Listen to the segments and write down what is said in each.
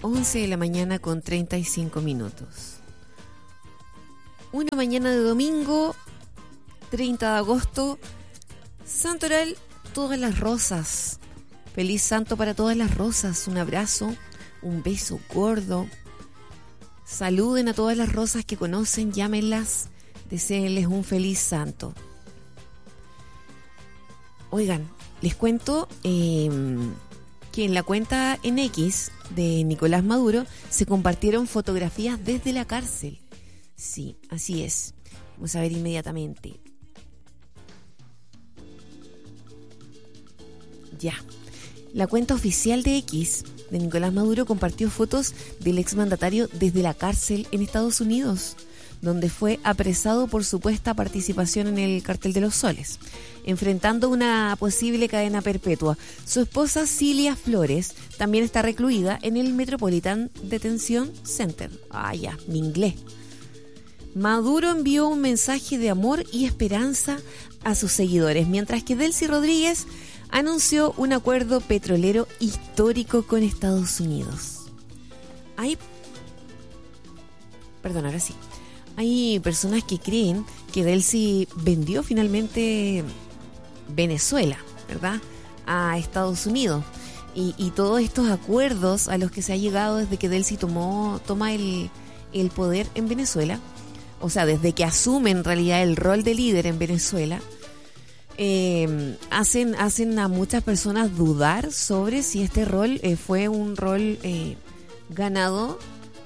11 de la mañana con 35 minutos. Una mañana de domingo, 30 de agosto, Santoral, todas las rosas. Feliz santo para todas las rosas. Un abrazo, un beso gordo. Saluden a todas las rosas que conocen, llámenlas, deseenles un feliz santo. Oigan, les cuento que en la cuenta en X de Nicolás Maduro se compartieron fotografías desde la cárcel. Sí, así es. Vamos a ver inmediatamente. Ya. La cuenta oficial de X de Nicolás Maduro compartió fotos del exmandatario desde la cárcel en Estados Unidos, donde fue apresado por supuesta participación en el Cartel de los Soles, enfrentando una posible cadena perpetua. Su esposa Cilia Flores también está recluida en el Metropolitan Detention Center. Ah, ya, mi inglés. Maduro envió un mensaje de amor y esperanza a sus seguidores, mientras que Delcy Rodríguez anunció un acuerdo petrolero histórico con Estados Unidos. Hay personas que creen que Delcy vendió finalmente Venezuela, ¿verdad?, a Estados Unidos. Y todos estos acuerdos a los que se ha llegado desde que Delcy toma el poder en Venezuela, o sea, desde que asume en realidad el rol de líder en Venezuela, hacen a muchas personas dudar sobre si este rol fue un rol ganado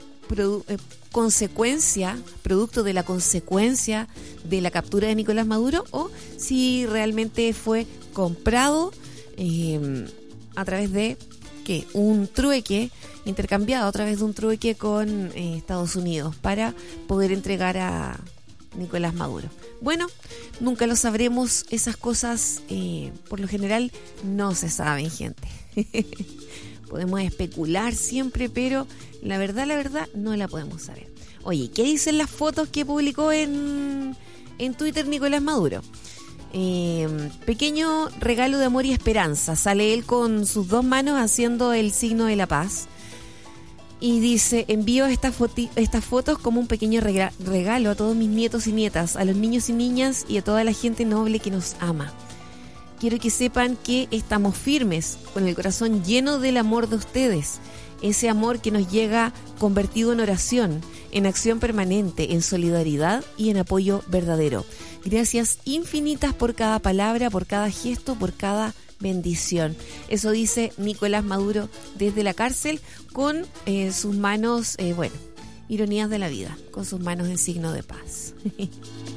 producto de la consecuencia de la captura de Nicolás Maduro, o si realmente fue comprado a través de un trueque, intercambiado a través de un trueque con Estados Unidos para poder entregar a Nicolás Maduro. Bueno, nunca lo sabremos, esas cosas por lo general no se saben, gente. Podemos especular siempre, pero la verdad no la podemos saber. Oye, ¿qué dicen las fotos que publicó en Twitter Nicolás Maduro? Pequeño regalo de amor y esperanza. Sale él con sus dos manos haciendo el signo de la paz. Y dice: envío estas fotos como un pequeño regalo a todos mis nietos y nietas, a los niños y niñas y a toda la gente noble que nos ama. Quiero que sepan que estamos firmes, con el corazón lleno del amor de ustedes. Ese amor que nos llega convertido en oración, en acción permanente, en solidaridad y en apoyo verdadero. Gracias infinitas por cada palabra, por cada gesto, por cada bendición. Eso dice Nicolás Maduro desde la cárcel con sus manos, ironías de la vida, con sus manos en signo de paz.